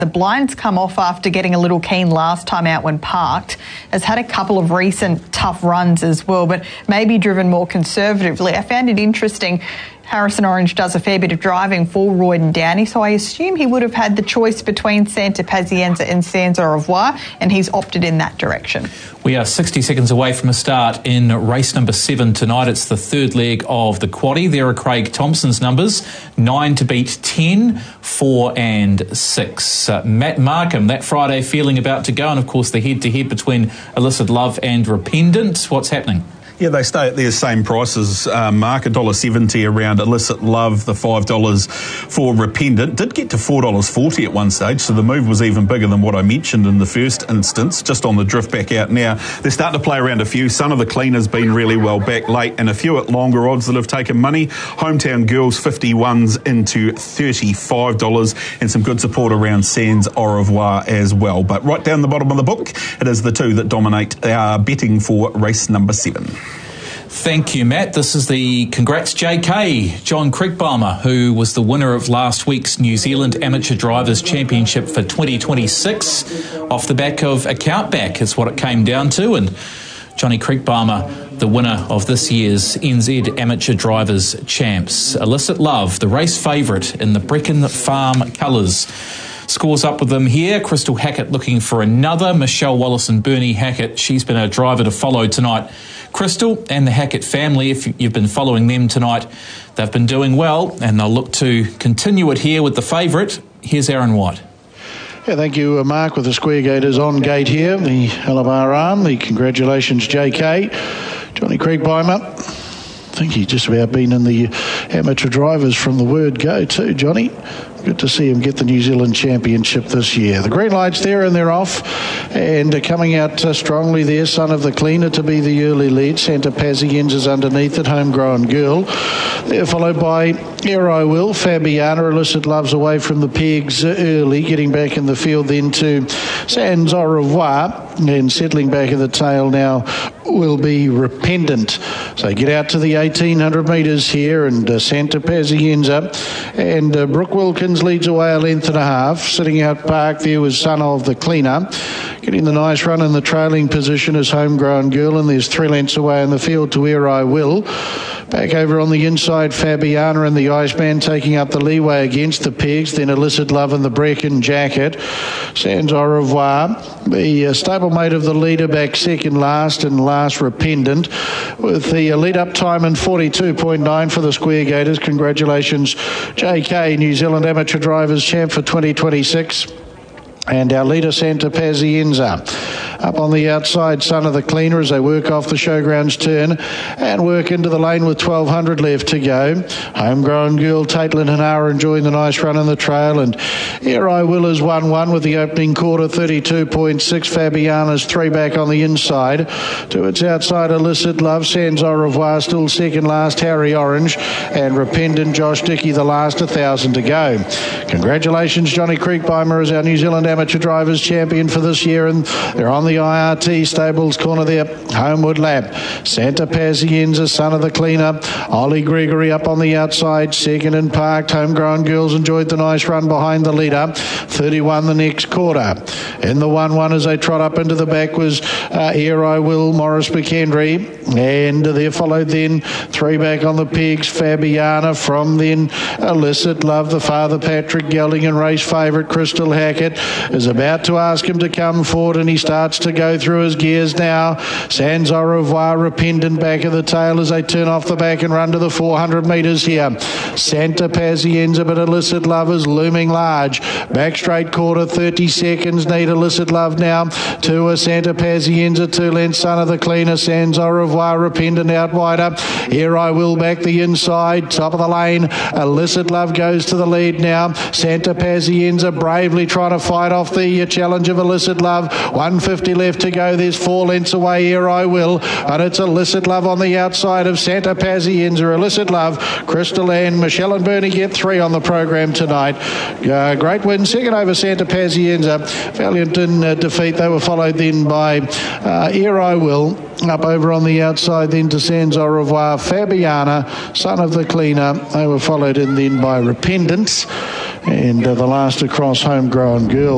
The blind's come off after getting a little keen last time out when parked. Has had a couple of recent tough runs as well, but maybe driven more conservatively. I found it interesting. Harrison Orange does a fair bit of driving for Royden Downey, so I assume he would have had the choice between Santa Pazienza and Sans Au Revoir, and he's opted in that direction. We are 60 seconds away from a start in race number 7 tonight. It's the third leg of the quaddie. There are Craig Thompson's numbers: 9 to beat 10, 4 and 6. Matt Markham, that Friday feeling about to go, and of course the head-to-head between Illicit Love and Rependant. What's happening? Yeah, they stay at their same prices, Mark, $1.70 around Illicit Love, the $5 for Rependant. Did get to $4.40 at one stage, so the move was even bigger than what I mentioned in the first instance, just on the drift back out now. They're starting to play around a few. Son of the Cleaner's been really well back late, and a few at longer odds that have taken money. Hometown Girls, 51s into $35, and some good support around Sans Au Revoir as well. But right down the bottom of the book, it is the two that dominate our betting for race number 7. Thank you, Matt. This is the Congrats JK, John Kriegbalmer, who was the winner of last week's New Zealand Amateur Drivers Championship for 2026 off the back of a countback is what it came down to, and Johnny Kriegbalmer, the winner of this year's NZ Amateur Drivers Champs. Illicit Love, the race favourite in the Brecon Farm colours. Scores up with them here. Crystal Hackett looking for another. Michelle Wallace and Bernie Hackett. She's been a driver to follow tonight. Crystal and the Hackett family, if you've been following them tonight, they've been doing well, and they'll look to continue it here with the favourite. Here's Aaron White. Yeah, thank you, Mark, with the Square Gators on gate here. The Alabar arm, the congratulations, JK. Johnny Kriegbalmer. I think he's just about been in the amateur drivers from the word go too, Johnny. Good to see him get the New Zealand Championship this year. The green light's there and they're off. And coming out strongly there, Son of the Cleaner to be the early lead. Santa Pazienza's underneath it, Homegrown Girl. They're followed by Ere I Will, Fabiana. Illicit Love's away from the pegs early, getting back in the field then to Sans Au Revoir. And settling back in the tail now will be Rependant. So get out to the 1,800 metres here, and Santa Pazienza and Brooke Wilkins leads away a length and a half. Sitting out park there was Son of the Cleaner. Getting the nice run in the trailing position is Homegrown Girl, and there's 3 lengths away in the field to Ere I Will. Back over on the inside, Fabiana and the Iceman taking up the leeway against the pegs. Then Illicit Love and the Brecon Jacket. Sans Au Revoir, the stablemate of the leader, back second last, and last Rependant, with the lead-up time in 42.9 for the Square Gators. Congratulations, JK, New Zealand Amateur Drivers Champ for 2026. And our leader, Santa Pazienza. Up on the outside, Son of the Cleaner as they work off the showgrounds turn and work into the lane with 1,200 left to go. Homegrown Girl, Taitlin Hanara enjoying the nice run in the trail, and Ere I Will is 1-1 with the opening quarter, 32.6. Fabiana's 3 back on the inside. To its outside, Illicit Love. Sans Au Revoir still second last, Harry Orange, and Rependant, Josh Dickey the last, 1,000 to go. Congratulations, Johnny Kriegbalmer as our New Zealand Amateur Drivers Champion for this year, and they're on the IRT Stables corner there, Homewood Lab. Santa Pazienza, Son of the Cleaner. Ollie Gregory up on the outside, second and parked. Homegrown Girls enjoyed the nice run behind the leader. 31 the next quarter. In the 1-1 as they trot up into the back was Ere I Will, Morris McHenry. And there followed then 3 back on the pegs, Fabiana. From then Illicit Love, the father Patrick Gelding, and race favourite Crystal Hackett is about to ask him to come forward, and he starts to go through his gears now. Sans Au Revoir, Rependant back of the tail as they turn off the back and run to the 400 metres here. Santa Pazienza, but Illicit Love is looming large. Back straight quarter, 30 seconds need Illicit Love now. To a Santa Pazienza, 2 lengths, Son of the Cleaner. Sans Au Revoir, Rependant out wider. Ere I Will back the inside, top of the lane. Illicit Love goes to the lead now. Santa Pazienza bravely trying to fight off the challenge of Illicit Love. 150 left to go. There's 4 lengths away. Ere I Will, and it's Illicit Love on the outside of Santa Pazienza. Illicit Love, Crystal and Michelle and Bernie get 3 on the program tonight. Great win, second over Santa Pazienza. Valiant in defeat. They were followed then by Ere I Will. Up over on the outside then to Sans Au Revoir, Fabiana, Son of the Cleaner. They were followed in then by Rependant, and the last across, Homegrown Girl.